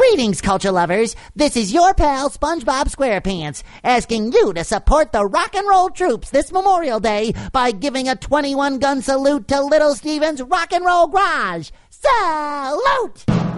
Greetings, culture lovers. This is your pal SpongeBob SquarePants asking you to support the rock and roll troops this Memorial Day by giving a 21-gun salute to Little Steven's Rock and Roll Garage. Salute!